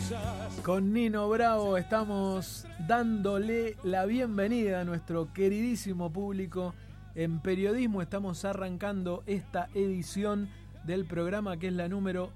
Con Nino Bravo estamos dándole la bienvenida a nuestro queridísimo público. En Periodismo estamos arrancando esta edición del programa que es la número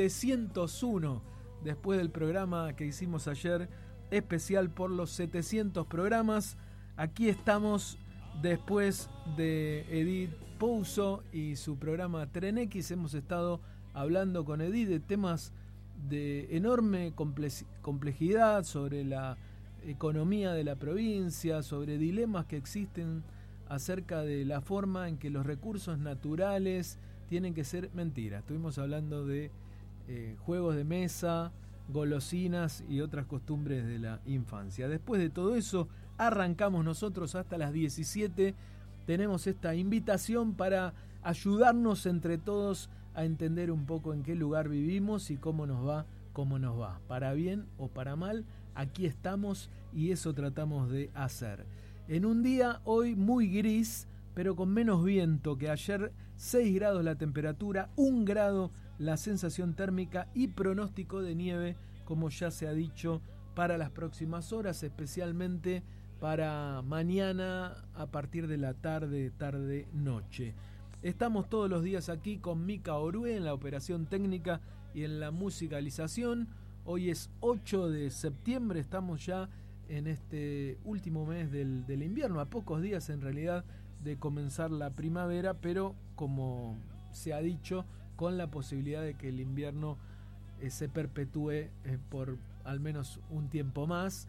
701. Después del programa que hicimos ayer, especial por los 700 programas, aquí estamos después de Edith Pouso y su programa Tren X. Hemos estado hablando con Edith de temas de enorme complejidad sobre la economía de la provincia, sobre dilemas que existen acerca de la forma en que los recursos naturales tienen que ser mentira. Estuvimos hablando de juegos de mesa, golosinas y otras costumbres de la infancia. Después de todo eso, arrancamos nosotros hasta las 17. Tenemos esta invitación para ayudarnos entre todos a entender un poco en qué lugar vivimos y cómo nos va. Para bien o para mal, aquí estamos y eso tratamos de hacer. En un día hoy muy gris, pero con menos viento que ayer, 6 grados la temperatura, 1 grado la sensación térmica y pronóstico de nieve, como ya se ha dicho, para las próximas horas, especialmente para mañana a partir de la tarde-noche. Estamos todos los días aquí con Mica Orue en la operación técnica y en la musicalización. Hoy es 8 de septiembre, estamos ya en este último mes del invierno, a pocos días en realidad de comenzar la primavera, pero como se ha dicho, con la posibilidad de que el invierno se perpetúe por al menos un tiempo más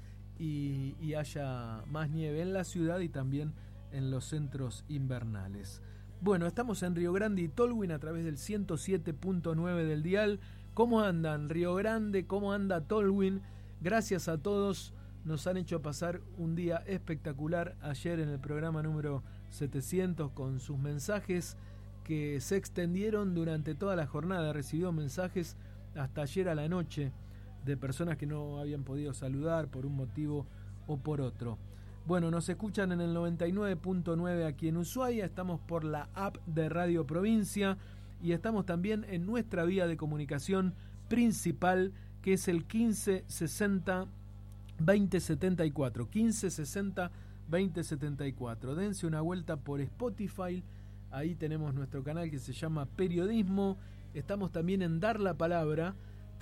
y haya más nieve en la ciudad y también en los centros invernales. Bueno, estamos en Río Grande y Tolwyn a través del 107.9 del dial. ¿Cómo andan Río Grande? ¿Cómo anda Tolwyn? Gracias a todos, nos han hecho pasar un día espectacular ayer en el programa número 700 con sus mensajes que se extendieron durante toda la jornada. Recibió mensajes hasta ayer a la noche de personas que no habían podido saludar por un motivo o por otro. Bueno, nos escuchan en el 99.9 aquí en Ushuaia, estamos por la app de Radio Provincia y estamos también en nuestra vía de comunicación principal, que es el 1560 2074. 1560 2074. Dense una vuelta por Spotify, ahí tenemos nuestro canal que se llama Periodismo. Estamos también en Dar la Palabra,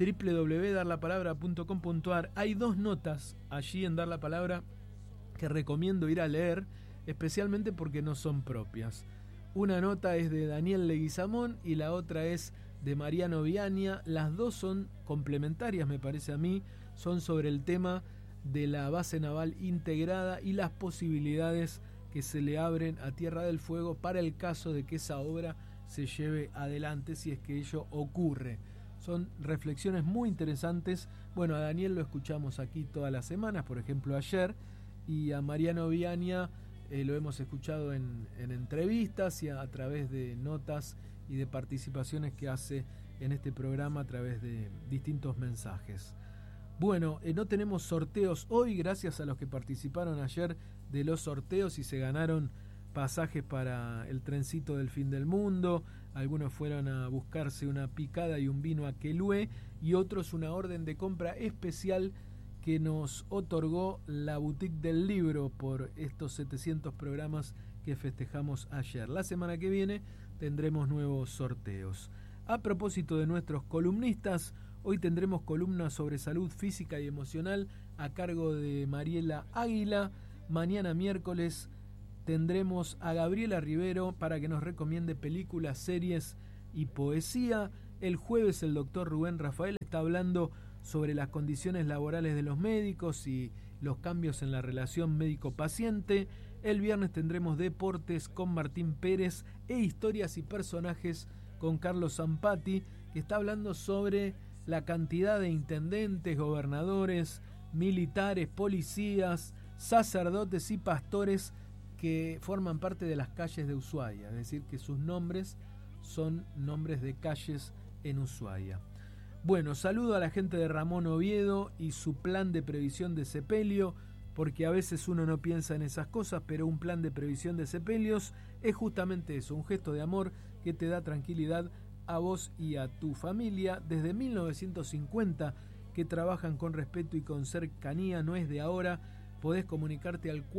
www.darlapalabra.com.ar. Hay 2 notas allí en Dar la Palabra que recomiendo ir a leer, especialmente porque no son propias. Una nota es de Daniel Leguizamón y la otra es de Mariano Viania. Las dos son complementarias, me parece a mí. Son sobre el tema de la base naval integrada y las posibilidades que se le abren a Tierra del Fuego para el caso de que esa obra se lleve adelante, si es que ello ocurre. Son reflexiones muy interesantes. Bueno, a Daniel lo escuchamos aquí todas las semanas, por ejemplo ayer, y a Mariano Viania lo hemos escuchado en entrevistas y a través de notas y de participaciones que hace en este programa a través de distintos mensajes. Bueno, no tenemos sorteos hoy, gracias a los que participaron ayer de los sorteos y se ganaron pasajes para el trencito del fin del mundo. Algunos fueron a buscarse una picada y un vino a Quelué y otros una orden de compra especial que nos otorgó la Boutique del Libro por estos 700 programas que festejamos ayer. La semana que viene tendremos nuevos sorteos. A propósito de nuestros columnistas, hoy tendremos columnas sobre salud física y emocional a cargo de Mariela Águila. Mañana miércoles tendremos a Gabriela Rivero para que nos recomiende películas, series y poesía. El jueves el doctor Rubén Rafael está hablando sobre las condiciones laborales de los médicos y los cambios en la relación médico-paciente. El viernes tendremos deportes con Martín Pérez e historias y personajes con Carlos Zampati, que está hablando sobre la cantidad de intendentes, gobernadores, militares, policías, sacerdotes y pastores que forman parte de las calles de Ushuaia, es decir, que sus nombres son nombres de calles en Ushuaia. Bueno, saludo a la gente de Ramón Oviedo y su plan de previsión de sepelio, porque a veces uno no piensa en esas cosas, pero un plan de previsión de sepelios es justamente eso, un gesto de amor que te da tranquilidad a vos y a tu familia. Desde 1950 que trabajan con respeto y con cercanía, no es de ahora. Podés comunicarte al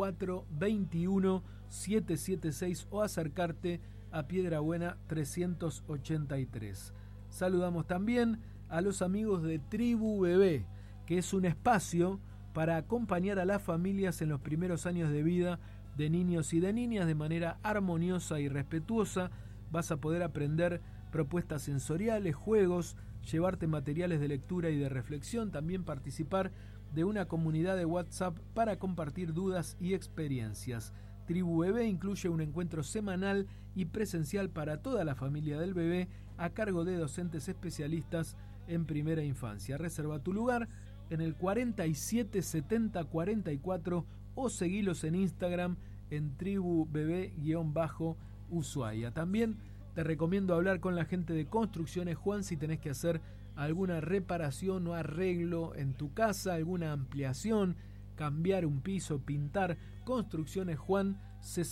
421-776 o acercarte a Piedrabuena 383. Saludamos también a los amigos de Tribu Bebé, que es un espacio para acompañar a las familias en los primeros años de vida de niños y de niñas de manera armoniosa y respetuosa. Vas a poder aprender propuestas sensoriales, juegos, llevarte materiales de lectura y de reflexión, también participar de una comunidad de WhatsApp para compartir dudas y experiencias. Tribu Bebé incluye un encuentro semanal y presencial para toda la familia del bebé a cargo de docentes especialistas en primera infancia. Reserva tu lugar en el 47 70 44 o seguilos en Instagram en Tribu Bebé_Ushuaia. También te recomiendo hablar con la gente de Construcciones Juan si tenés que hacer alguna reparación o arreglo en tu casa, alguna ampliación, cambiar un piso, pintar. Construcciones Juan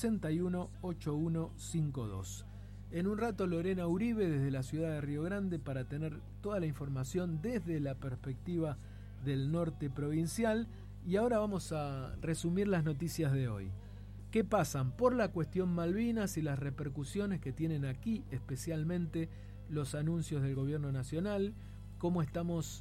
618152. En un rato Lorena Uribe desde la ciudad de Río Grande para tener toda la información desde la perspectiva del norte provincial. Y ahora vamos a resumir las noticias de hoy. ¿Qué pasan por la cuestión Malvinas y las repercusiones que tienen aquí, especialmente los anuncios del gobierno nacional? ¿Cómo estamos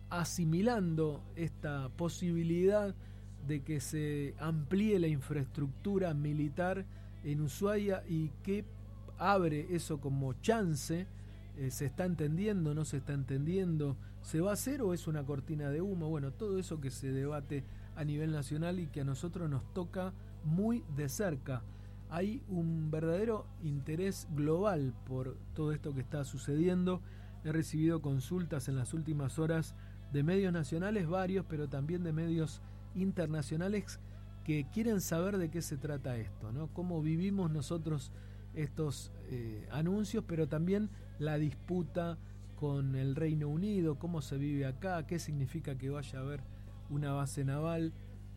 asimilando esta posibilidad de que se amplíe la infraestructura militar en Ushuaia y qué abre eso como chance? ¿Se está entendiendo? ¿No se está entendiendo? ¿Se va a hacer o es una cortina de humo? Bueno, todo eso que se debate a nivel nacional y que a nosotros nos toca muy de cerca. Hay un verdadero interés global por todo esto que está sucediendo. He recibido consultas en las últimas horas de medios nacionales varios, pero también de medios internacionales que quieren saber de qué se trata esto, ¿no? Cómo vivimos nosotros estos anuncios, pero también la disputa con el Reino Unido, cómo se vive acá, qué significa que vaya a haber una base naval,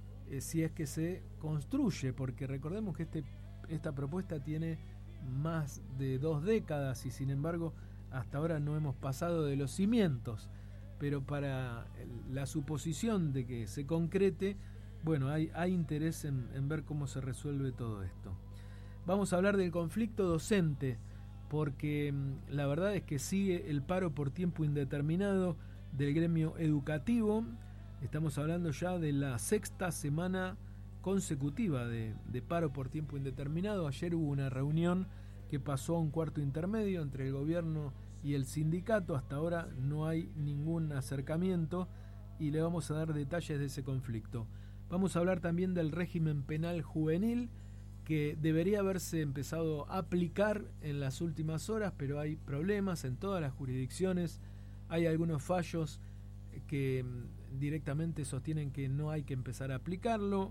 si es que se construye, porque recordemos que esta propuesta tiene más de 2 décadas y sin embargo hasta ahora no hemos pasado de los cimientos, pero para la suposición de que se concrete, bueno, hay interés en ver cómo se resuelve todo esto. Vamos a hablar del conflicto docente, porque la verdad es que sigue el paro por tiempo indeterminado del gremio educativo. Estamos hablando ya de la 6ª semana consecutiva de paro por tiempo indeterminado. Ayer hubo una reunión que pasó a un cuarto intermedio entre el gobierno y el sindicato. Hasta ahora no hay ningún acercamiento y le vamos a dar detalles de ese conflicto. Vamos a hablar también del régimen penal juvenil, que debería haberse empezado a aplicar en las últimas horas, pero hay problemas en todas las jurisdicciones. Hay algunos fallos que directamente sostienen que no hay que empezar a aplicarlo,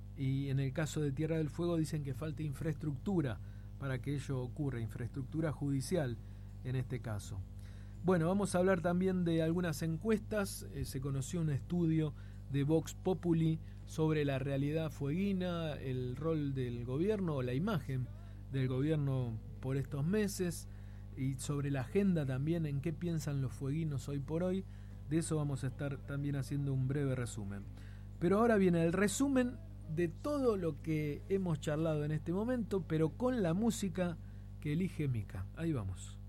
y en el caso de Tierra del Fuego dicen que falta infraestructura para que ello ocurra, infraestructura judicial en este caso. Bueno, vamos a hablar también de algunas encuestas. Se conoció un estudio de Vox Populi sobre la realidad fueguina, el rol del gobierno o la imagen del gobierno por estos meses, y sobre la agenda también, en qué piensan los fueguinos hoy por hoy. De eso vamos a estar también haciendo un breve resumen. Pero ahora viene el resumen de todo lo que hemos charlado en este momento, pero con la música que elige Mica. Ahí vamos.